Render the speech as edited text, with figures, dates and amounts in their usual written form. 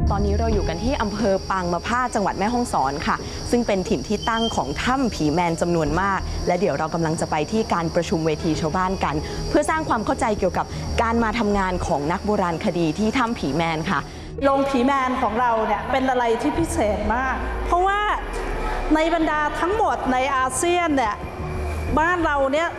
ตอนนี้เราอยู่กันที่อำเภอปางมะผ้าจังหวัดแม่ฮ่องสอนค่ะซึ่งเป็นถิ่นที่ตั้งของถ้ำผีแมนจำนวนมากและเดี๋ยวเรากำลังจะไปที่การประชุมเวทีชาวบ้านกันเพื่อสร้างความเข้าใจเกี่ยวกับการมาทำงานของนักโบราณคดีที่ถ้ำผีแมนค่ะโรงผีแมนของเราเนี่ยเป็นอะไรที่พิเศษมากเพราะว่าในบรรดาทั้งหมดในอาเซียนเนี่ยบ้านเราเนี่ย